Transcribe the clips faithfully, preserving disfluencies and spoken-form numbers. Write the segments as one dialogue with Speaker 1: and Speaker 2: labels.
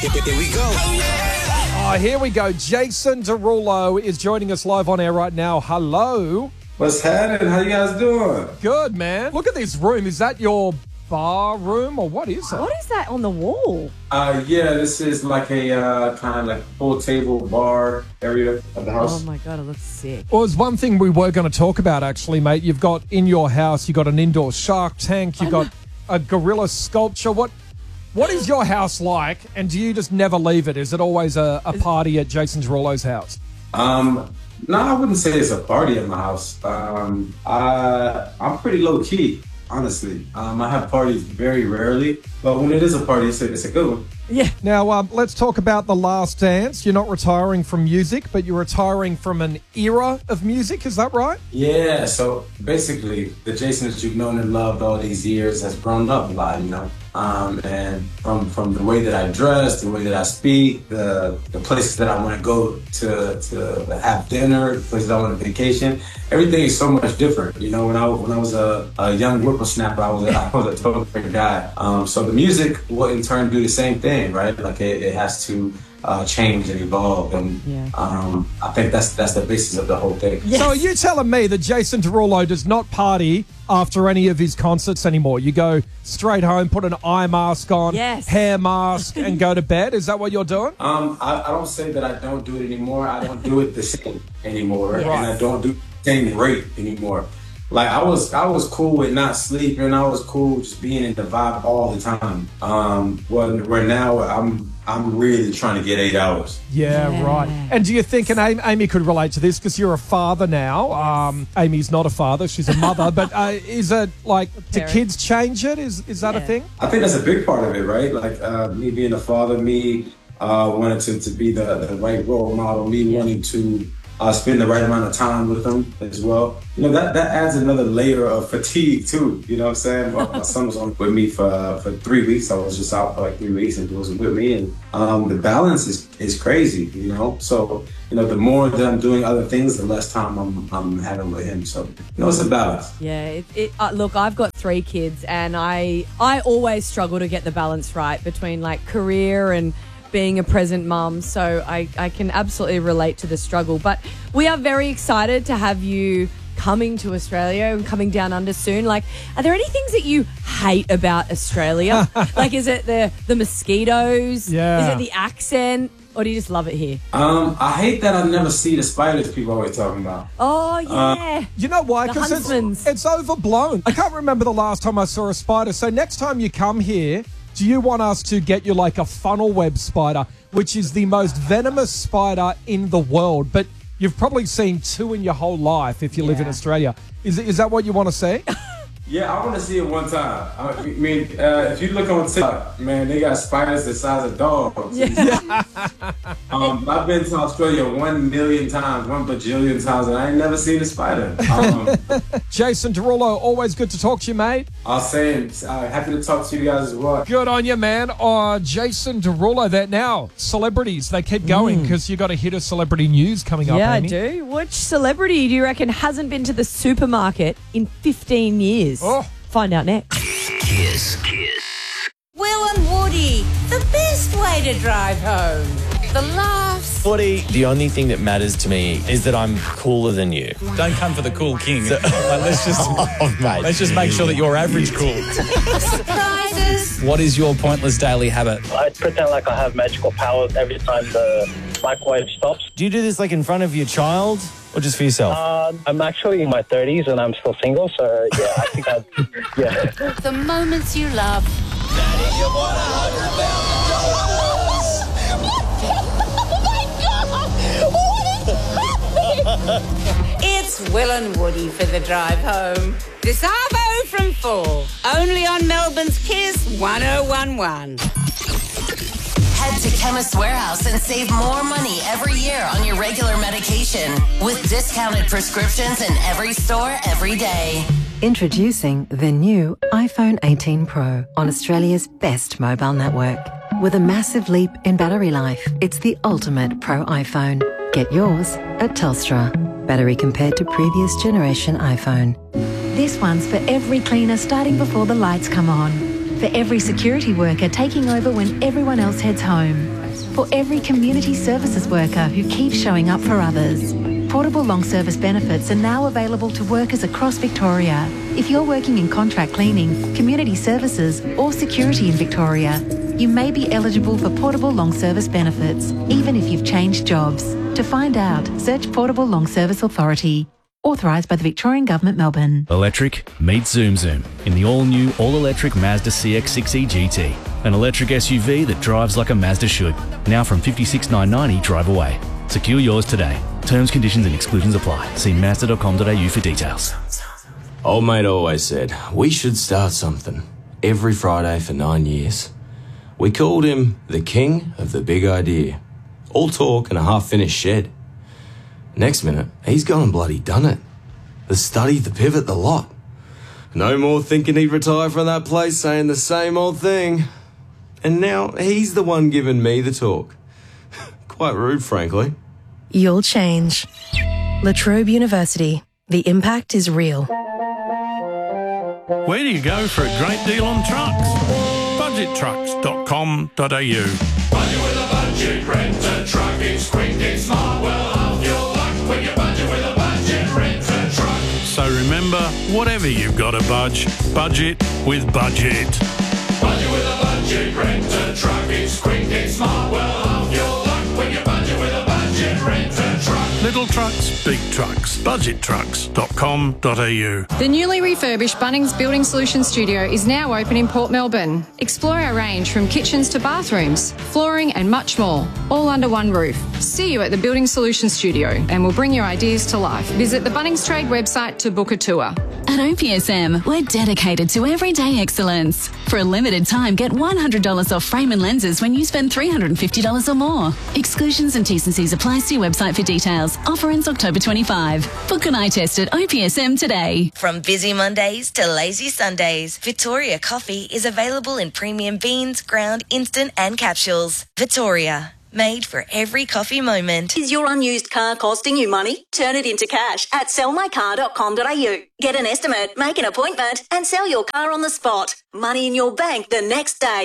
Speaker 1: Here we go.
Speaker 2: Oh, here we go. Jason Derulo is joining us live on air right now. Hello.
Speaker 3: What's happening? How you guys doing?
Speaker 2: Good, man. Look at this room. Is that your bar room or what is it?
Speaker 4: What is that on the wall?
Speaker 3: Uh, yeah, this is like a uh, kind of like full table bar area of the house.
Speaker 4: Oh my God, it looks sick.
Speaker 2: Well, there's one thing we were going to talk about, actually, mate. You've got in your house, you've got an indoor shark tank, you've got a gorilla sculpture. What, what is your house like? And do you just never leave it? Is it always a, a party at Jason Derulo's house?
Speaker 3: Um, no, I wouldn't say it's a party at my house. Um, I, I'm pretty low key, honestly. Um, I have parties very rarely, but when it is a party, it's a, it's a good one.
Speaker 4: Yeah.
Speaker 2: Now, um, let's talk about The Last Dance. You're not retiring from music, but you're retiring from an era of music. Is that right?
Speaker 3: Yeah, so basically, the Jason that you've known and loved all these years has grown up a lot, you know? Um, and from from the way that I dress, the way that I speak, the the places that I want to go to to have dinner, the places I want to vacation, everything is so much different. You know, when I when I was a, a young whippersnapper, I was a, I was a total different guy. Um, so the music will in turn do the same thing, right? Like it, it has to uh, change and evolve, and
Speaker 4: Yeah.
Speaker 3: um, I think that's that's the basis of the whole thing.
Speaker 4: Yes.
Speaker 2: So are you telling me that Jason Derulo does not party after any of his concerts anymore? You go straight home, put an eye mask on,
Speaker 4: Yes.
Speaker 2: hair mask, and go to bed? Is that what you're doing?
Speaker 3: Um, I, I don't say that I don't do it anymore. I don't do it the same anymore,
Speaker 4: Yes.
Speaker 3: and I don't do it the same rate anymore. Like I was, I was cool with not sleeping. I was cool with just being in the vibe all the time. Um, well, where now I'm, I'm really trying to get eight hours.
Speaker 2: Yeah,
Speaker 4: Yeah.
Speaker 2: right. And do you think, and Amy, Amy could relate to this because you're a father now. Um, Amy's not a father, she's a mother. But uh, is it like, do
Speaker 4: parent.
Speaker 2: kids change it? Is is that a
Speaker 4: Yeah.
Speaker 2: thing?
Speaker 3: I think that's a big part of it, right? Like uh, me being a father, me uh, wanting to, to be the, the right role model, me wanting to uh, spend the right amount of time with them as well. You know, that, that adds another layer of fatigue too. You know what I'm saying? My, my son was on with me for uh, for three weeks. I was just out for like three weeks and he was with me. And um, the balance is, is crazy, you know? So, you know, the more that I'm doing other things, the less time I'm, I'm having with him. So, you know, it's a balance.
Speaker 4: Yeah, it, it, uh, look, I've got three kids and I I always struggle to get the balance right between like career and being a present mum. So I, I can absolutely relate to the struggle. But we are very excited to have you coming to Australia and coming down under soon. Like, are there any things that you hate about Australia? Like, is it the, the mosquitoes?
Speaker 2: Yeah.
Speaker 4: Is it the accent? Or do you just love it here?
Speaker 3: Um, I hate that I never see the spiders people always talking about.
Speaker 4: Oh, yeah.
Speaker 2: You know why?
Speaker 4: The
Speaker 2: Because it's,
Speaker 4: huntsmans.
Speaker 2: it's overblown. I can't remember the last time I saw a spider. So next time you come here, do you want us to get you like a funnel web spider, which is the most venomous spider in the world? But you've probably seen two in your whole life if you live in
Speaker 4: Yeah.
Speaker 2: Australia. Is, is that what you want to see?
Speaker 3: Yeah, I want to see it one time. I mean, uh, if you look on TikTok, man, they got spiders the size of dogs.
Speaker 4: Yeah.
Speaker 3: Um, I've been to Australia one million times, one bajillion times, and I ain't never seen a spider. Um,
Speaker 2: Jason Derulo, always good to talk to you, mate.
Speaker 3: I'll say, uh, happy to talk to you guys as well.
Speaker 2: Good on you, man. Oh, Jason Derulo, that now celebrities, they keep going because you got a hit of celebrity news coming up,
Speaker 4: Yeah, I
Speaker 2: Amy.
Speaker 4: do. Which celebrity do you reckon hasn't been to the supermarket in fifteen years?
Speaker 2: Oh.
Speaker 4: Find out next.
Speaker 1: Kiss. Kiss.
Speaker 5: Will and Woody, the best way to drive home. The laughs.
Speaker 6: Woody, the only thing that matters to me is that I'm cooler than you.
Speaker 7: Don't come for the cool king. Like, let's just
Speaker 6: Oh, mate.
Speaker 7: let's just make sure that you're average cool.
Speaker 5: Surprises.
Speaker 7: What is your pointless daily habit?
Speaker 8: I pretend like I have magical powers every time the microwave stops.
Speaker 6: Do you do this like in front of your child or just for yourself?
Speaker 8: Um, I'm actually in my thirties and I'm still single, so yeah, I think I, yeah.
Speaker 5: The moments you love. It's Will and Woody for the drive home. This Arvo from four. Only on Melbourne's Kiss one oh one one.
Speaker 9: Head to Chemist Warehouse and save more money every year on your regular medication with discounted prescriptions in every store every day.
Speaker 10: Introducing the new iPhone eighteen Pro on Australia's best mobile network. With a massive leap in battery life, it's the ultimate Pro iPhone. Get yours at Telstra. Battery compared to previous generation iPhone.
Speaker 11: This one's for every cleaner starting before the lights come on. For every security worker taking over when everyone else heads home. For every community services worker who keeps showing up for others. Portable long service benefits are now available to workers across Victoria. If you're working in contract cleaning, community services or security in Victoria, you may be eligible for portable long service benefits, even if you've changed jobs. To find out, search Portable Long Service Authority. Authorised by the Victorian Government, Melbourne.
Speaker 12: Electric meets Zoom Zoom in the all-new, all-electric Mazda C X six E G T. An electric S U V that drives like a Mazda should. Now from fifty-six thousand nine hundred ninety drive away. Secure yours today. Terms, conditions and exclusions apply. See mazda dot com dot a u for details.
Speaker 13: Old mate always said, we should start something. Every Friday for nine years. We called him the king of the big idea. All talk and a half-finished shed. Next minute, he's gone and bloody done it. The study, the pivot, the lot. No more thinking he'd retire from that place saying the same old thing. And now he's the one giving me the talk. Quite rude, frankly.
Speaker 14: You'll change. La Trobe University. The impact is real.
Speaker 15: Where do you go for a great deal on trucks? budget trucks dot com dot a u.
Speaker 16: Budget with a budget, rent a truck. It's quick, it's smart, well off your luck. When you budget with a budget, rent a truck.
Speaker 15: So remember, whatever you've got to budge, budget with Budget.
Speaker 16: Budget with a budget, rent a truck. It's quick, it's smart, well off your luck. When you budget with a budget, rent a truck.
Speaker 15: Little trucks, big trucks. budget trucks dot com dot a u.
Speaker 17: The newly refurbished Bunnings Building Solutions Studio is now open in Port Melbourne. Explore our range from kitchens to bathrooms, flooring and much more, all under one roof. See you at the Building Solutions Studio and we'll bring your ideas to life. Visit the Bunnings Trade website to book a tour.
Speaker 18: At O P S M, we're dedicated to everyday excellence. For a limited time, get one hundred dollars off frame and lenses when you spend three hundred fifty dollars or more. Exclusions and T's and C's apply. See website for details. Offer ends October twenty-fifth. Book an eye test at O P S M today.
Speaker 9: From busy Mondays to lazy Sundays, Victoria Coffee is available in premium beans, ground, instant and capsules. Victoria. Made for every coffee moment.
Speaker 19: Is your unused car costing you money? Turn it into cash at sell my car dot com dot a u. Get an estimate, make an appointment and sell your car on the spot. Money in your bank the next day.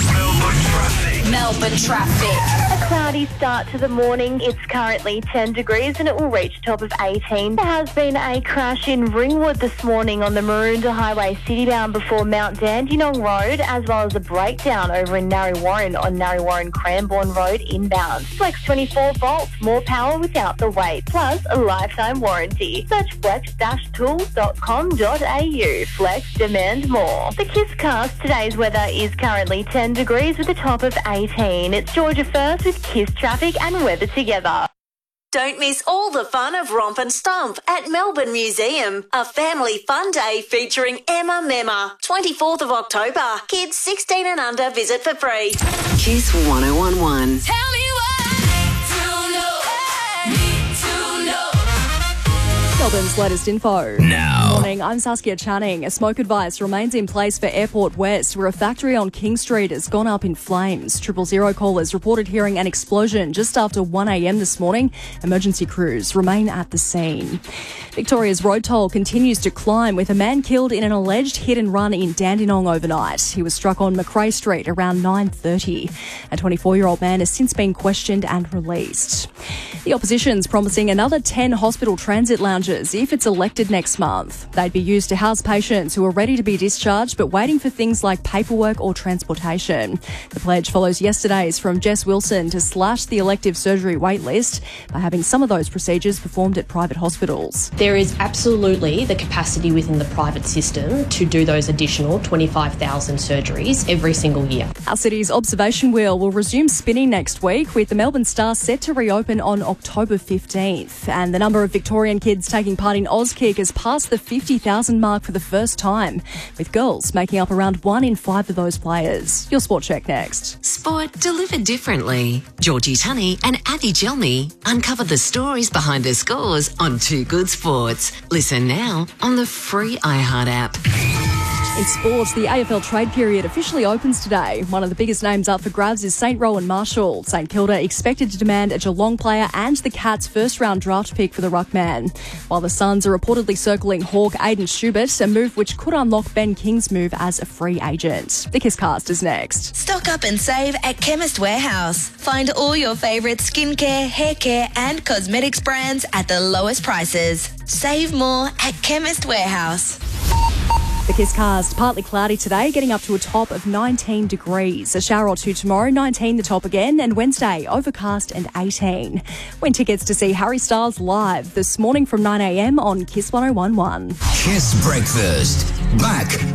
Speaker 9: Melbourne traffic.
Speaker 20: A cloudy start to the morning. It's currently ten degrees and it will reach a top of eighteen. There has been a crash in Ringwood this morning on the Maroondah Highway citybound before Mount Dandenong Road, as well as a breakdown over in Narre Warren on Narre Warren Cranbourne Road inbound. Flex twenty-four volts, more power without the weight, plus a lifetime warranty. Search flex dash tools dot com dot a u. Flex, demand more. The Kiss Cast, today's weather is currently ten degrees with a top of eighteen. It's Georgia First with Kiss traffic and weather together.
Speaker 19: Don't miss all the fun of Romp and Stomp at Melbourne Museum. A family fun day featuring Emma Memma. twenty-fourth of October. Kids sixteen and under visit for free.
Speaker 9: Kiss one oh one one. Tell me
Speaker 4: Melbourne's latest info.
Speaker 1: Now.
Speaker 4: Morning, I'm Saskia Channing. A smoke advice remains in place for Airport West, where a factory on King Street has gone up in flames. Triple Zero callers reported hearing an explosion just after one a.m. this morning. Emergency crews remain at the scene. Victoria's road toll continues to climb, with a man killed in an alleged hit and run in Dandenong overnight. He was struck on Macrae Street around nine thirty. A twenty-four-year-old man has since been questioned and released. The opposition's promising another ten hospital transit lounges if it's elected next month. They'd be used to house patients who are ready to be discharged but waiting for things like paperwork or transportation. The pledge follows yesterday's from Jess Wilson to slash the elective surgery wait list by having some of those procedures performed at private hospitals.
Speaker 21: There is absolutely the capacity within the private system to do those additional twenty-five thousand surgeries every single year.
Speaker 4: Our city's observation wheel will resume spinning next week, with the Melbourne Star set to reopen on October fifteenth. And the number of Victorian kids taking part in Auskick has passed the fifty thousand mark for the first time, with girls making up around one in five of those players. Your Sport Check next.
Speaker 9: Sport delivered differently. Georgie Tunney and Abby Gelmy uncover the stories behind the scores on Two Good Sports. Listen now on the free iHeart app.
Speaker 3: In sports, the A F L trade period officially opens today. One of the biggest names up for grabs is Saint Rowan Marshall. St Kilda expected to demand a Geelong player and the Cats' first-round draft pick for the Ruckman. While the Suns are reportedly circling Hawk Aiden Schubert, a move which could unlock Ben King's move as a free agent. The Kisscast is next.
Speaker 9: Stock up and save at Chemist Warehouse. Find all your favourite skincare, hair care and cosmetics brands at the lowest prices. Save more at Chemist Warehouse.
Speaker 3: The Kisscast, partly cloudy today, getting up to a top of nineteen degrees. A shower or two tomorrow, nineteen the top again, and Wednesday, overcast and eighteen. Win tickets to see Harry Styles live this morning from nine a m on Kiss one oh one point one.
Speaker 1: Kiss Breakfast. Back